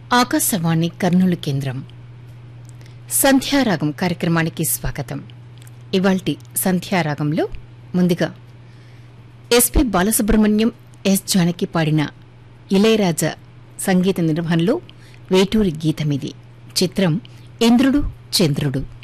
ఆకాశవాణి కర్నూలు కేంద్రం సంధ్యారాగం కార్యక్రమానికి స్వాగతం. ఇవాల్టి సంధ్యారాగంలో ముందుగా ఎస్పి బాలసుబ్రహ్మణ్యం, ఎస్ జానకి పాడిన ఇళయరాజా సంగీత నిర్వహణలో వేటూరి గీతమిది. చిత్రం ఇంద్రుడు చంద్రుడు.